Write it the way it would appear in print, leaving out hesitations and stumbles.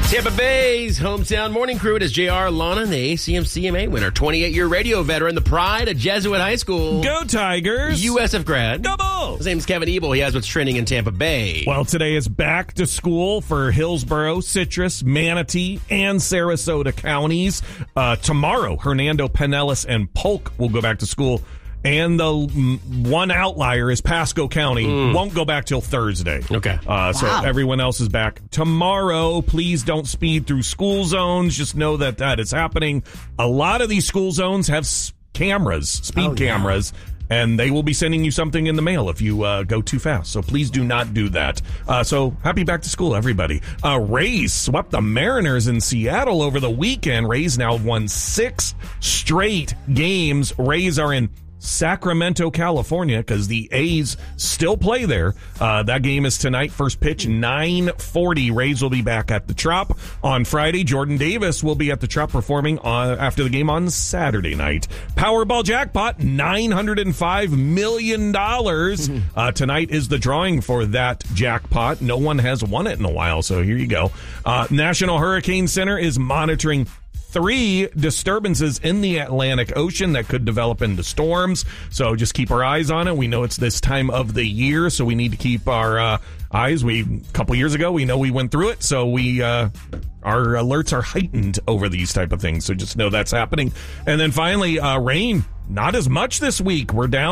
Tampa Bay's hometown morning crew. It is JR Lana, the ACM-CMA winner, 28-year radio veteran, the pride of Jesuit High School. Go Tigers! USF grad. Go Bulls! His name's Kevin Ebel. He has what's trending in Tampa Bay. Well, today is back to school for Hillsborough, Citrus, Manatee, and Sarasota counties. Tomorrow, Hernando, Pinellas, and Polk will go back to school. And the one outlier is Pasco County. Won't go back till Thursday. Okay. So everyone else is back tomorrow. Please don't speed through school zones. Just know that is happening. A lot of these school zones have cameras, speed cameras, and they will be sending you something in the mail if you go too fast. So please do not do that. So happy back to school, everybody. Rays swept the Mariners in Seattle over the weekend. Rays now have won 6 straight games. Rays are in Sacramento, California, because the A's still play there. That game is tonight. First pitch, 9:40. Rays will be back at the Trop on Friday. Jordan Davis will be at the Trop performing after the game on Saturday night. Powerball jackpot, $905 million. Tonight is the drawing for that jackpot. No one has won it in a while, so here you go. National Hurricane Center is monitoring 3 disturbances in the Atlantic Ocean that could develop into storms. So just keep our eyes on it. We know it's this time of the year, so we need to keep our eyes. A couple years ago, we know we went through it, so our alerts are heightened over these type of things. So just know that's happening. And then finally, rain. Not as much this week. We're down